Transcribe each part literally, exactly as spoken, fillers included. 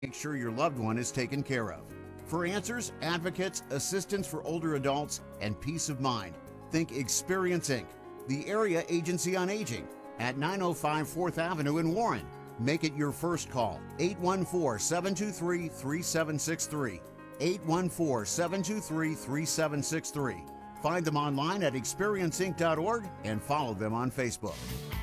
Make sure your loved one is taken care of. For answers, advocates, assistance for older adults, and peace of mind, think Experience Incorporated, the area agency on aging at nine oh five fourth Avenue in Warren. Make it your first call, eight one four, seven two three, three seven six three, eight one four, seven two three, three seven six three. Find them online at experience inc dot org and follow them on Facebook.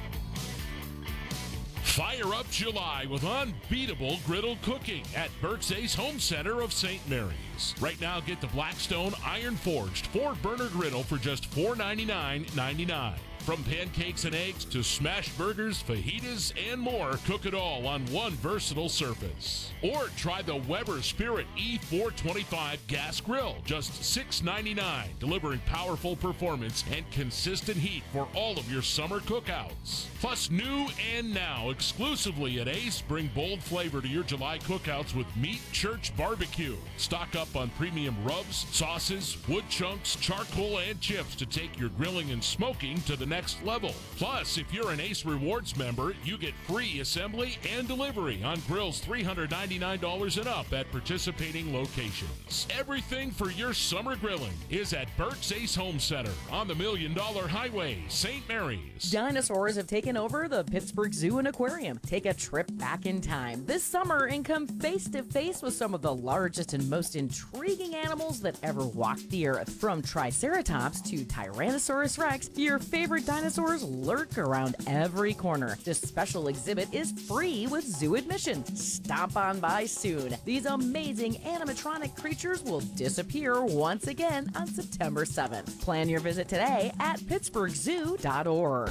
Fire up July with unbeatable griddle cooking at Burke's Ace Home Center of Saint Mary's. Right now, get the Blackstone Iron Forged four-burner griddle for just four ninety-nine ninety-nine. From pancakes and eggs to smashed burgers, fajitas, and more, cook it all on one versatile surface. Or try the Weber Spirit E four twenty-five gas grill, just six ninety-nine, delivering powerful performance and consistent heat for all of your summer cookouts. Plus, new and now, exclusively at Ace, bring bold flavor to your July cookouts with Meat Church Barbecue. Stock up on premium rubs, sauces, wood chunks, charcoal, and chips to take your grilling and smoking to the next next level. Plus, if you're an Ace Rewards member, you get free assembly and delivery on grills three hundred ninety-nine dollars and up at participating locations. Everything for your summer grilling is at Burke's Ace Home Center on the Million Dollar Highway, Saint Mary's. Dinosaurs have taken over the Pittsburgh Zoo and Aquarium. Take a trip back in time this summer and come face to face with some of the largest and most intriguing animals that ever walked the earth. From Triceratops to Tyrannosaurus Rex, your favorite dinosaurs lurk around every corner. This special exhibit is free with zoo admission. Stop on by soon. These amazing animatronic creatures will disappear once again on September seventh. Plan your visit today at pittsburgh zoo dot org.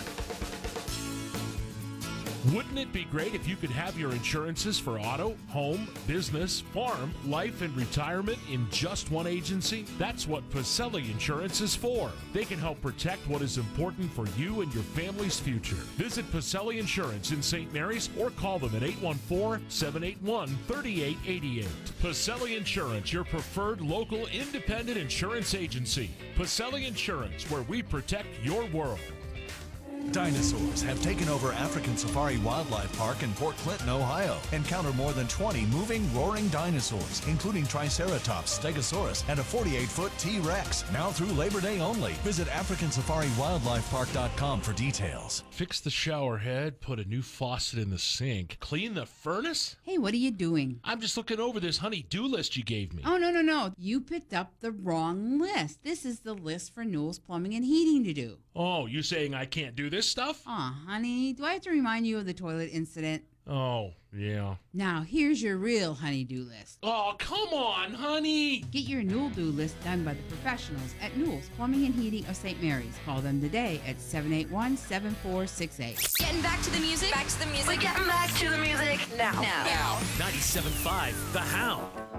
Wouldn't it be great if you could have your insurances for auto, home, business, farm, life, and retirement in just one agency? That's what Pacelli Insurance is for. They can help protect what is important for you and your family's future. Visit Pacelli Insurance in Saint Mary's or call them at eight one four, seven eight one, three eight eight eight. Pacelli Insurance, your preferred local independent insurance agency. Pacelli Insurance, where we protect your world. Dinosaurs have taken over African Safari Wildlife Park in Port Clinton, Ohio. Encounter more than twenty moving, roaring dinosaurs, including Triceratops, Stegosaurus, and a forty-eight foot T-Rex. Now through Labor Day only. Visit African Safari Wildlife Park dot com for details. Fix the shower head, put a new faucet in the sink, clean the furnace? Hey, what are you doing? I'm just looking over this honey-do list you gave me. Oh, no, no, no. You picked up the wrong list. This is the list for Newell's Plumbing and Heating to do. Oh, you saying I can't do this stuff? Aw, honey, do I have to remind you of the toilet incident? Oh, yeah. Now, here's your real honey-do list. Oh, come on, honey! Get your Newell-do list done by the professionals at Newell's Plumbing and Heating of Saint Mary's. Call them today at seven eight one, seven four six eight. Getting back to the music? Back to the music. We're getting back to the music now. Now. Now. ninety-seven point five The Hound.